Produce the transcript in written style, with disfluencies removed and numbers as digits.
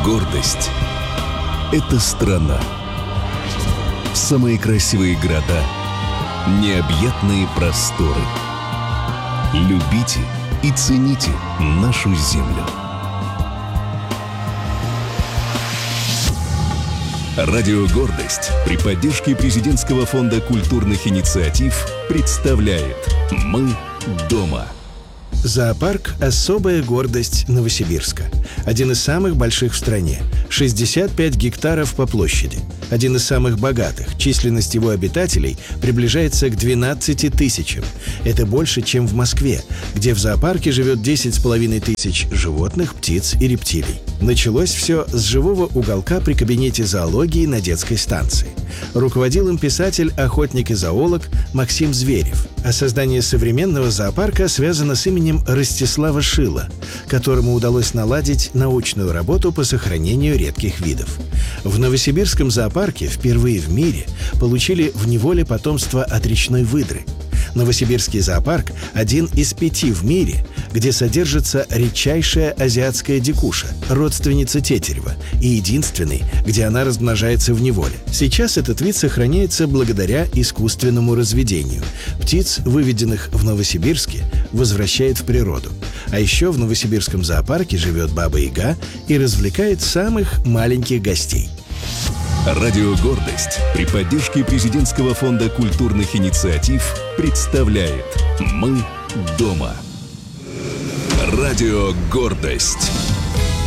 Гордость – это страна. Самые красивые города, необъятные просторы. Любите и цените нашу землю. Радио «Гордость» при поддержке Президентского фонда культурных инициатив представляет «Мы дома». Зоопарк – особая гордость Новосибирска. Один из самых больших в стране. 65 гектаров по площади. Один из самых богатых. Численность его обитателей приближается к 12 тысячам. Это больше, чем в Москве, где в зоопарке живет 10,5 тысяч животных, птиц и рептилий. Началось все с живого уголка при кабинете зоологии на детской станции. Руководил им писатель, охотник и зоолог Максим Зверев. А создание современного зоопарка связано с именем Ростислава Шилла, которому удалось наладить научную работу по сохранению редких видов. В Новосибирском зоопарке впервые в мире получили в неволе потомство от речной выдры. Новосибирский зоопарк – один из 5 в мире, где содержится редчайшая азиатская дикуша, родственница тетерева, и единственный, где она размножается в неволе. Сейчас этот вид сохраняется благодаря искусственному разведению. Птиц, выведенных в Новосибирске, возвращает в природу. А еще в Новосибирском зоопарке живет Баба-Яга и развлекает самых маленьких гостей. Радио «Гордость» при поддержке Президентского фонда культурных инициатив представляет «Мы дома». Радио «Гордость».